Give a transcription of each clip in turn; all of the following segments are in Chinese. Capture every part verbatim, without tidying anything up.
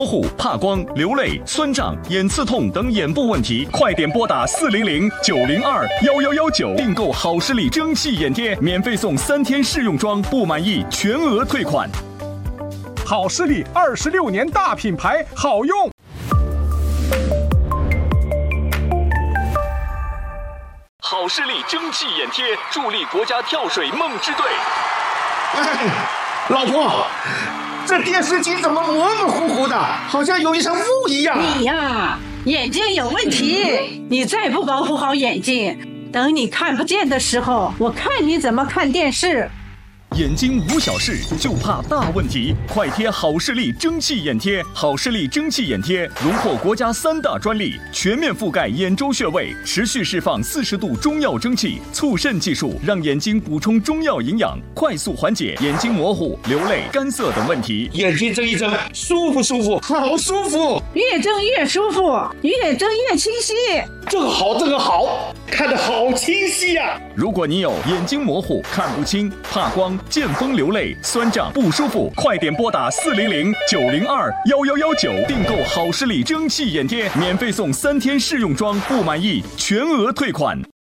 模糊、怕光、流泪、酸胀、眼刺痛等眼部问题，快点拨打四零零九零二幺幺幺九订购好视力蒸汽眼贴，免费送三天试用装，不满意全额退款。 好视力二十六年大品牌，好用。 好视力蒸汽眼贴，助力国家跳水梦之队。 哎，老婆。这电视机怎么模模糊糊的，好像有一层雾一样。 你呀，眼睛有问题，你再不保护好眼睛，等你看不见的时候，我看你怎么看电视。 眼睛无小事，就怕大问题，快贴好视力蒸汽眼贴。好视力蒸汽眼贴荣获国家三大专利，全面覆盖眼周穴位，持续释放四十度中药蒸汽，促渗技术让眼睛补充中药营养，快速缓解眼睛模糊、流泪、干涩等问题。 眼睛睁一睁，舒服舒服，好舒服， 越睁越舒服，越睁越清晰。 这个好，这个好，看得好清晰呀、啊！ 如果你有眼睛模糊、看不清、怕光、见风流泪、酸胀不舒服，快点拨打四零零九零二幺幺幺九订购好视力蒸汽眼贴，免费送三天试用装，不满意全额退款。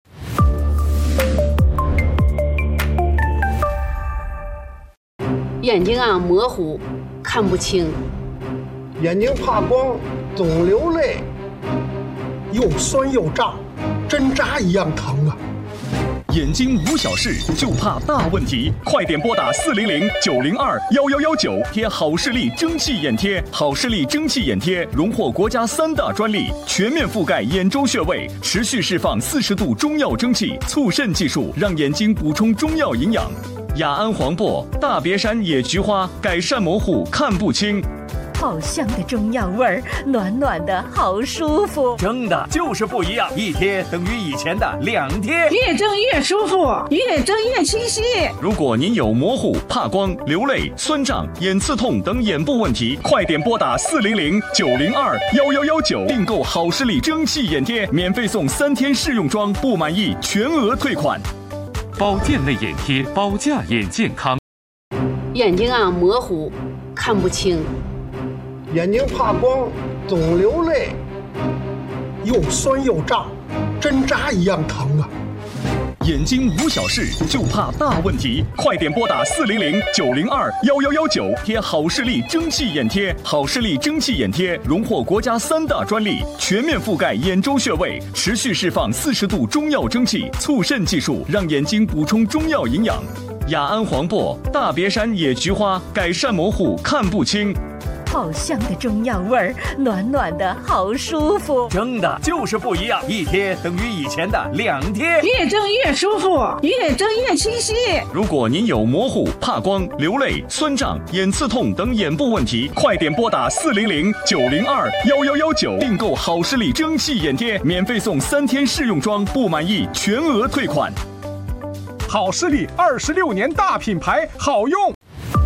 眼睛啊模糊，看不清， 眼睛怕光，总流泪，又酸又胀，针扎一样疼啊！ 眼睛无小事，就怕大问题，快点拨打四零零九零二幺幺幺九贴好视力蒸汽眼贴。好视力蒸汽眼贴荣获国家三大专利，全面覆盖眼周穴位，持续释放四十度中药蒸汽，促渗技术让眼睛补充中药营养。雅安黄柏、大别山野菊花改善模糊看不清。 好香的中药味儿，暖暖的好舒服， 蒸的就是不一样，一贴等于以前的两贴， 越蒸越舒服，越蒸越清晰。 如果您有模糊、怕光、流泪、酸胀、眼刺痛等眼部问题，快点拨打四零零九零二幺幺幺九订购好视力蒸汽眼贴，免费送三天试用装，不满意全额退款。 保健类眼贴，保驾眼健康。 眼睛啊模糊，看不清， 眼睛怕光，总流泪，又酸又胀，针扎一样疼啊！ 眼睛无小事，就怕大问题，快点拨打四零零九零二幺幺幺九贴好视力蒸汽眼贴。好视力蒸汽眼贴荣获国家三大专利，全面覆盖眼周穴位，持续释放四十度中药蒸汽，促渗技术让眼睛补充中药营养。雅安黄柏、大别山野菊花改善模糊看不清。 好香的中药味儿，暖暖的好舒服， 蒸的就是不一样，一贴等于以前的两贴， 越蒸越舒服，越蒸越清晰。 如果您有模糊、怕光、流泪、酸胀、眼刺痛等眼部问题，快点拨打四零零九零二幺幺幺九订购好视力蒸汽眼贴，免费送三天试用装，不满意全额退款。 好视力二十六年大品牌，好用。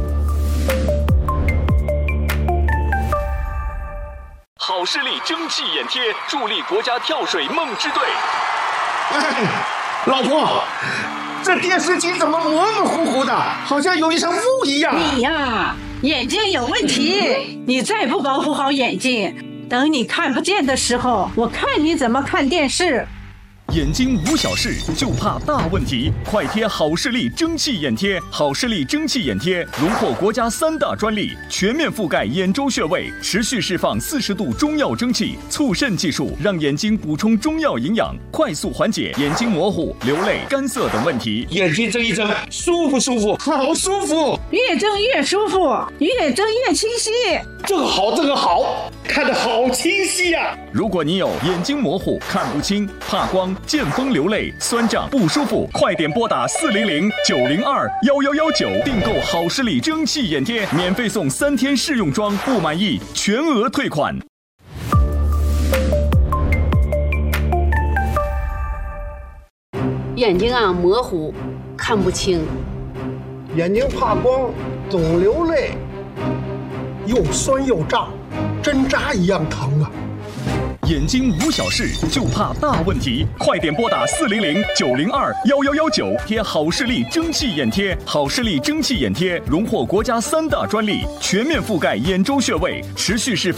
好视力蒸汽眼贴，助力国家跳水梦之队。 哎，老婆，这电视机怎么模模糊糊的，好像有一层雾一样。 你呀，眼睛有问题，你再不保护好眼睛，等你看不见的时候，我看你怎么看电视。 眼睛无小事，就怕大问题，快贴好视力蒸汽眼贴。好视力蒸汽眼贴荣获国家三大专利，全面覆盖眼周穴位，持续释放四十度中药蒸汽，促渗技术让眼睛补充中药营养，快速缓解眼睛模糊、流泪、干涩等问题。 眼睛睁一睁，舒服舒服，好舒服， 越睁越舒服，越睁越清晰。 这个好，这个好，看得好清晰呀、啊！ 如果你有眼睛模糊、看不清、怕光、见风流泪、酸胀不舒服，快点拨打四零零九零二幺幺幺九订购好视力蒸汽眼贴，免费送三天试用装，不满意全额退款。 眼睛啊模糊，看不清， 眼睛怕光，总流泪，又酸又胀，针扎一样疼啊！ 眼睛无小事，就怕大问题。快点拨打四零零九零二幺幺幺九，贴好视力蒸汽眼贴。好视力蒸汽眼贴荣获国家三大专利，全面覆盖眼周穴位，持续释放